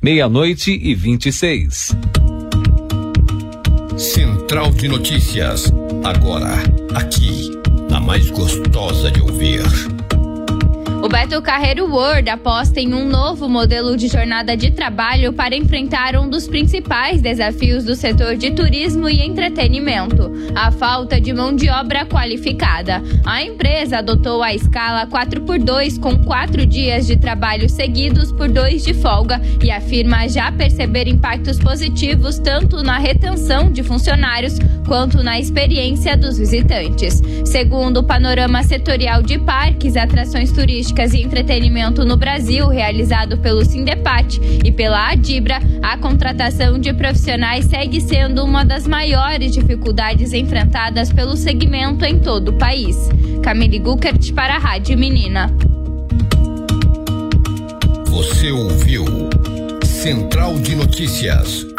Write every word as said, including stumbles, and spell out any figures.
meia-noite e vinte e seis. Central de Notícias, agora, aqui, na mais gostosa de ouvir. O Beto Carreiro World aposta em um novo modelo de jornada de trabalho para enfrentar um dos principais desafios do setor de turismo e entretenimento, a falta de mão de obra qualificada. A empresa adotou a escala quatro por dois com quatro dias de trabalho seguidos por dois de folga e afirma já perceber impactos positivos tanto na retenção de funcionários quanto na experiência dos visitantes. Segundo o Panorama Setorial de Parques, Atrações Turísticas e Entretenimento no Brasil, realizado pelo Sindepat e pela Adibra, a contratação de profissionais segue sendo uma das maiores dificuldades enfrentadas pelo segmento em todo o país. Camille Guckert para a Rádio Menina. Você ouviu Central de Notícias.